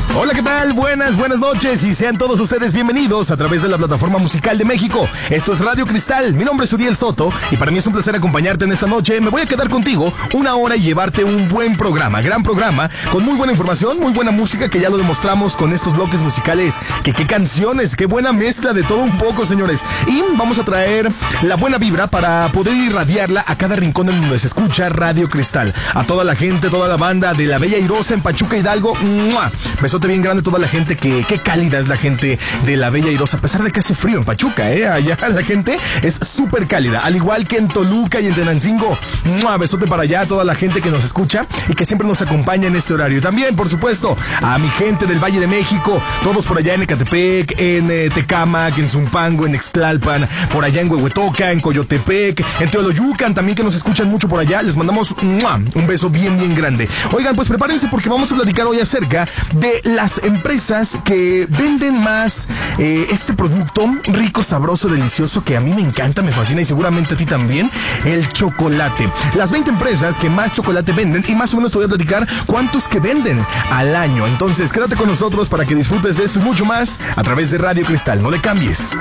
Hola, ¿qué tal? Buenas noches y sean todos ustedes bienvenidos a través de la plataforma musical de México. Esto es Radio Cristal, mi nombre es Uriel Soto y para mí es un placer acompañarte en esta noche. Me voy a quedar contigo una hora y llevarte un buen programa, gran programa, con muy buena información, muy buena música que ya lo demostramos con estos bloques musicales. Qué canciones, qué buena mezcla de todo un poco, señores. Y vamos a traer la buena vibra para poder irradiarla a cada rincón en donde se escucha Radio Cristal. A toda la gente, toda la banda de La Bella Airosa en Pachuca, Hidalgo. ¡Mua! Besote bien grande a toda la gente qué cálida es la gente de La Bella Airosa, a pesar de que hace frío en Pachuca, allá la gente es súper cálida, al igual que en Toluca y en Tenancingo. ¡Mua! Besote para allá a toda la gente que nos escucha y que siempre nos acompaña en este horario. También, por supuesto, a mi gente del Valle de México, todos por allá en Ecatepec, en Tecámac, en Zumpango, en Ixtlalpan, por allá en Huehuetoca, en Coyotepec, en Teoloyucan, también que nos escuchan mucho por allá. Les mandamos un beso bien grande. Oigan, pues prepárense porque vamos a platicar hoy acerca de las empresas que venden más este producto rico, sabroso, delicioso, que a mí me encanta, me fascina y seguramente a ti también, el chocolate. Las 20 empresas que más chocolate venden y más o menos te voy a platicar cuántos que venden al año. Entonces, quédate con nosotros para que disfrutes de esto y mucho más a través de Radio Cristal. No le cambies.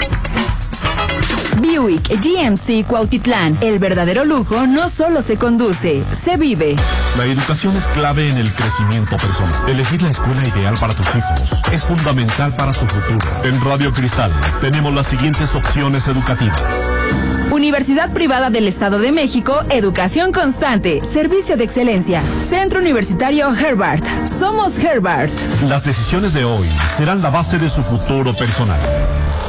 Buick GMC Cuautitlán. El verdadero lujo no solo se conduce, se vive. La educación es clave en el crecimiento personal. Elegir la escuela ideal para tus hijos es fundamental para su futuro. En Radio Cristal tenemos las siguientes opciones educativas. Universidad Privada del Estado de México, educación constante, servicio de excelencia. Centro Universitario Herbart. Somos Herbart. Las decisiones de hoy serán la base de su futuro personal.